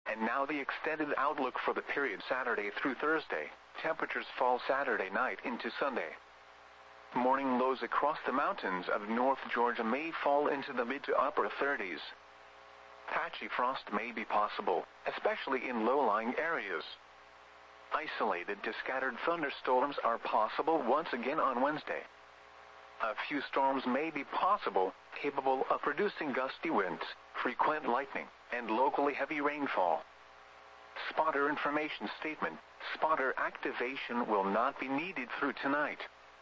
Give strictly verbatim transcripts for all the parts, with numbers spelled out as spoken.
And now the extended outlook for the period Saturday through Thursday. Temperatures fall Saturday night into Sunday. Morning lows across the mountains of North Georgia may fall into the mid to upper thirties. Patchy frost may be possible, especially in low-lying areas. Isolated to scattered thunderstorms are possible once again on Wednesday. A few storms may be possible, capable of producing gusty winds, frequent lightning, and locally heavy rainfall. Spotter information statement: spotter activation will not be needed through tonight.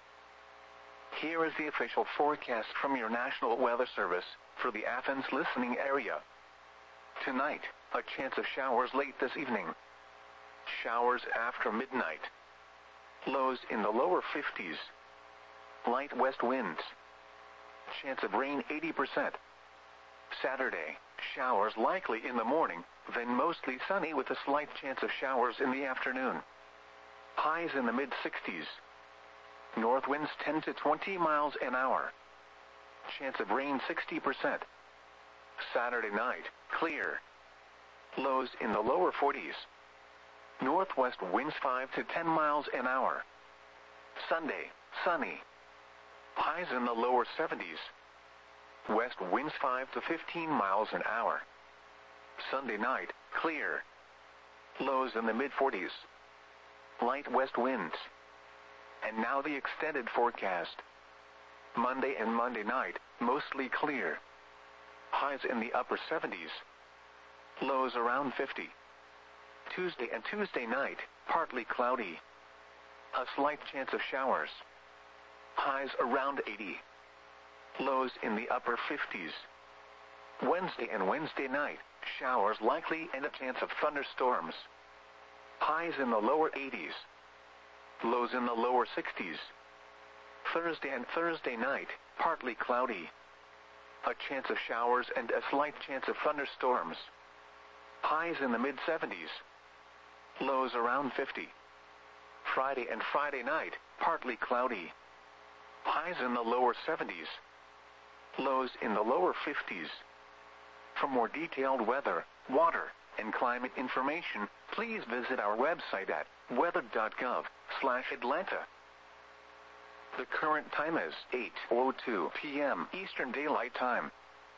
Here is the official forecast from your National Weather Service for the Athens listening area. Tonight, a chance of showers late this evening. Showers after midnight. Lows in the lower fifties. Light west winds. Chance of rain eighty percent. Saturday, showers likely in the morning, then mostly sunny with a slight chance of showers in the afternoon. Highs in the mid sixties. North winds ten to twenty miles an hour. Chance of rain sixty percent. Saturday night, clear. Lows in the lower forties. Northwest winds five to ten miles an hour. Sunday, sunny. Highs in the lower seventies. West winds five to fifteen miles an hour. Sunday night, clear. Lows in the mid forties. Light west winds. And now the extended forecast. Monday and Monday night, mostly clear. Highs in the upper seventies. Lows around fifty. Tuesday and Tuesday night, partly cloudy. A slight chance of showers. Highs around eighty. Lows in the upper fifties. Wednesday and Wednesday night, showers likely and a chance of thunderstorms. Highs in the lower eighties. Lows in the lower sixties. Thursday and Thursday night, partly cloudy. A chance of showers and a slight chance of thunderstorms. Highs in the mid seventies. Lows around fifty. Friday and Friday night, partly cloudy. Highs in the lower seventies. Lows in the lower fifties. For more detailed weather, water, and climate information, please visit our website at weather dot gov slash Atlanta. The current time is eight oh two p m Eastern Daylight Time.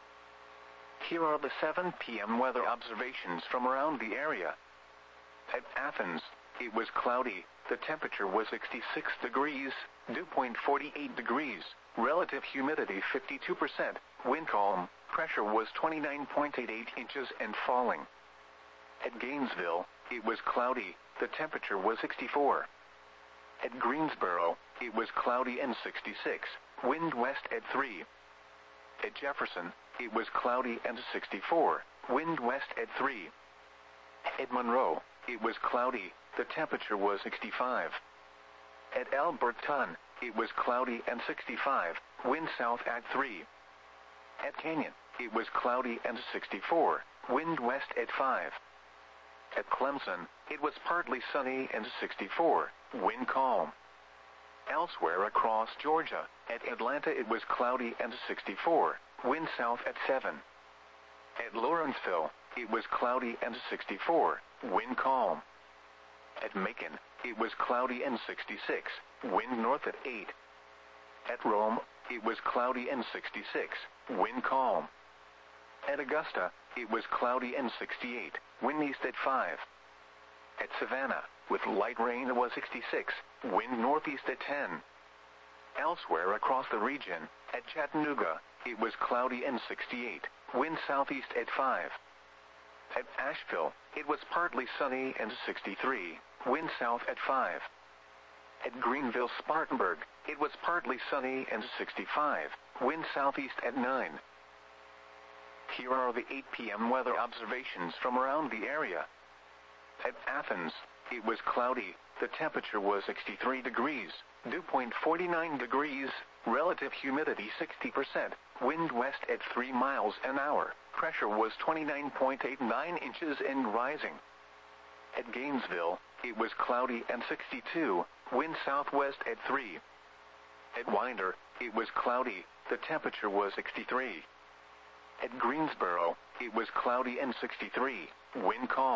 Here are the seven p m weather observations from around the area. At Athens, it was cloudy. The temperature was sixty-six degrees, dew point forty-eight degrees, relative humidity fifty-two percent, wind calm, pressure was twenty-nine point eight eight inches and falling. At Gainesville, it was cloudy. The temperature was sixty-four. At Greensboro, it was cloudy and sixty-six, wind west at three. At Jefferson, it was cloudy and sixty-four, wind west at three. At Monroe, it was cloudy. The temperature was sixty-five. At Alberton, it was cloudy and sixty-five, wind south at three. At Canyon, it was cloudy and sixty-four, wind west at five. At Clemson, it was partly sunny and sixty-four, wind calm. Elsewhere across Georgia, at Atlanta it was cloudy and sixty-four, wind south at seven. At Lawrenceville, it was cloudy and sixty-four, wind calm. At Macon, it was cloudy and sixty-six, wind north at eight. At Rome, it was cloudy and sixty-six, wind calm. At Augusta, it was cloudy and sixty-eight, wind east at five. At Savannah, with light rain, it was sixty-six, wind northeast at ten. Elsewhere across the region, at Chattanooga, it was cloudy and sixty-eight, wind southeast at five. At Asheville, it was partly sunny and sixty-three, wind south at five. At Greenville-Spartanburg, it was partly sunny and sixty-five, wind southeast at nine. Here are the eight p m weather observations from around the area. At Athens, it was cloudy. The temperature was sixty-three degrees, dew point forty-nine degrees, relative humidity sixty percent, wind west at three miles an hour, pressure was twenty-nine point eight nine inches and rising. At Gainesville, it was cloudy and sixty-two, wind southwest at three. At Winder, it was cloudy. The temperature was sixty-three. At Greensboro, it was cloudy and sixty-three, wind calm.